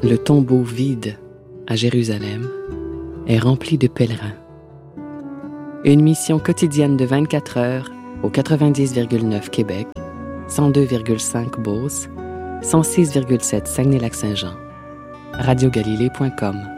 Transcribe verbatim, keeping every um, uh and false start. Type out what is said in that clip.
Le tombeau vide à Jérusalem est rempli de pèlerins. Une mission quotidienne de vingt-quatre heures au quatre-vingt-dix virgule neuf Québec, cent deux virgule cinq Beauce, cent six virgule sept Saguenay-Lac-Saint-Jean. radio galilée point com